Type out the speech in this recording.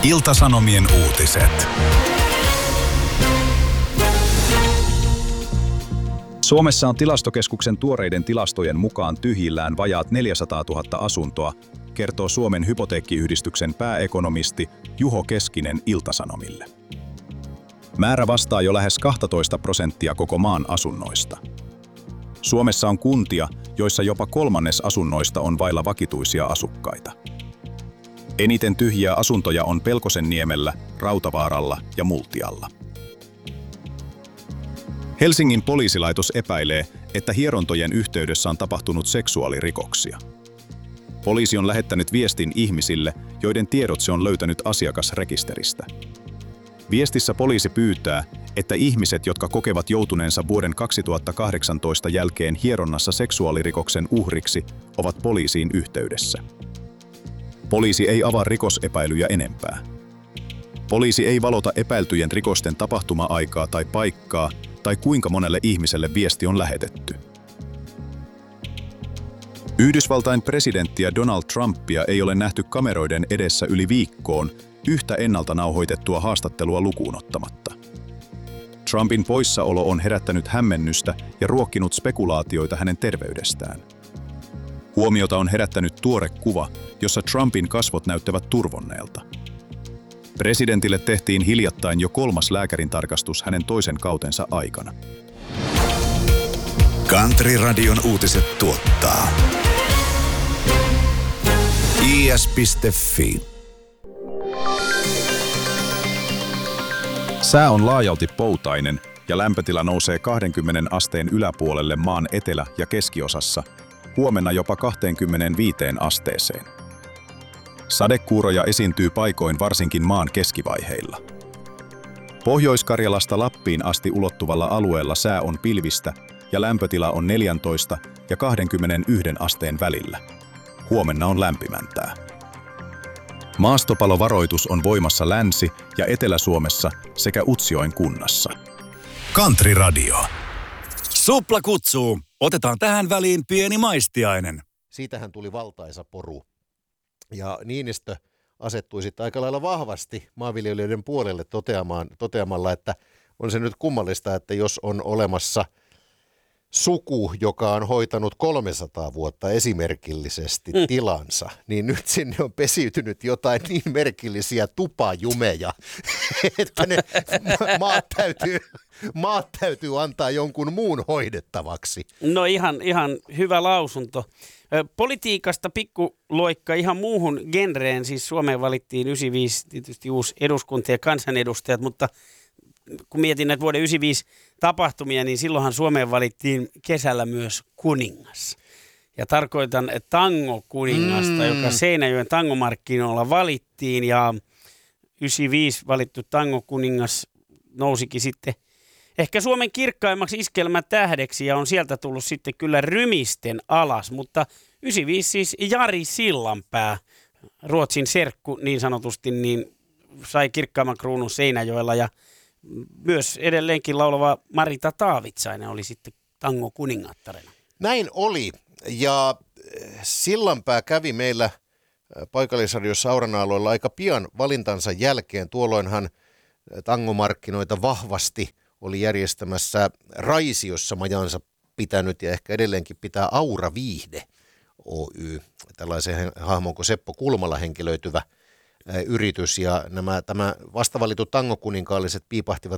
Ilta-Sanomien uutiset. Suomessa on Tilastokeskuksen tuoreiden tilastojen mukaan tyhjillään vajaat 400 000 asuntoa, kertoo Suomen hypoteekkiyhdistyksen pääekonomisti Juho Keskinen Ilta-Sanomille. Määrä vastaa jo lähes 12% koko maan asunnoista. Suomessa on kuntia, joissa jopa 1/3 asunnoista on vailla vakituisia asukkaita. Eniten tyhjiä asuntoja on Pelkosenniemellä, Rautavaaralla ja Multialla. Helsingin poliisilaitos epäilee, että hierontojen yhteydessä on tapahtunut seksuaalirikoksia. Poliisi on lähettänyt viestin ihmisille, joiden tiedot se on löytänyt asiakasrekisteristä. Viestissä poliisi pyytää, että ihmiset, jotka kokevat joutuneensa vuoden 2018 jälkeen hieronnassa seksuaalirikoksen uhriksi, ovat poliisiin yhteydessä. Poliisi ei avaa rikosepäilyjä enempää. Poliisi ei valota epäiltyjen rikosten tapahtuma-aikaa tai paikkaa, tai kuinka monelle ihmiselle viesti on lähetetty. Yhdysvaltain presidenttiä Donald Trumpia ei ole nähty kameroiden edessä yli viikkoon, yhtä ennalta nauhoitettua haastattelua lukuun ottamatta. Trumpin poissaolo on herättänyt hämmennystä ja ruokkinut spekulaatioita hänen terveydestään. Huomiota on herättänyt tuore kuva, jossa Trumpin kasvot näyttävät turvonneelta. Presidentille tehtiin hiljattain jo 3. lääkärintarkastus hänen toisen kautensa aikana. Country-radion uutiset tuottaa is.fi. Sää on laajalti poutainen ja lämpötila nousee 20 asteen yläpuolelle maan etelä- ja keskiosassa, huomenna jopa 25 asteeseen. Sadekuuroja esiintyy paikoin varsinkin maan keskivaiheilla. Pohjois-Karjalasta Lappiin asti ulottuvalla alueella sää on pilvistä ja lämpötila on 14 ja 21 asteen välillä. Huomenna on lämpimäntää. Maastopalovaroitus on voimassa Länsi- ja Etelä-Suomessa sekä Utsjoen kunnassa. Country Radio. Supla kutsuu. Otetaan tähän väliin pieni maistiainen. Siitähän tuli valtaisa poru. Ja Niinistö asettui sitten aika lailla vahvasti maanviljelijöiden puolelle toteamalla, että on se nyt kummallista, että jos on olemassa suku, joka on hoitanut 300 vuotta esimerkillisesti tilansa, niin nyt sinne on pesiytynyt jotain niin merkillisiä tupajumeja, että ne maat täytyy antaa jonkun muun hoidettavaksi. No ihan hyvä lausunto. Politiikasta pikkuloikka ihan muuhun genreen, siis Suomeen valittiin 95 tietysti uusi eduskunta ja kansanedustajat, mutta kun mietin näitä vuoden 95 tapahtumia, niin silloinhan Suomeen valittiin kesällä myös kuningas. Ja tarkoitan tango-kuningasta, joka Seinäjoen tangomarkkinoilla valittiin, ja 95 valittu tango-kuningas nousikin sitten ehkä Suomen kirkkaimmaksi iskelmätähdeksi ja on sieltä tullut sitten kyllä rymisten alas, mutta 95 siis Jari Sillanpää, Ruotsin serkku niin sanotusti, niin sai kirkkaimman kruunun Seinäjoella ja myös edelleenkin laulava Marita Taavitsainen oli sitten tango kuningattarena. Näin oli, ja Sillanpää kävi meillä paikallisradiossa Auranaaloilla aika pian valintansa jälkeen. Tuolloinhan tangomarkkinoita vahvasti oli järjestämässä Raisiossa majansa pitänyt ja ehkä edelleenkin pitää Aura Viihde Oy, tällaisen hahmon kuin Seppo Kulmala henkilöityvä yritys, ja tämä vastavalitut tangokuninkaalliset piipahtivat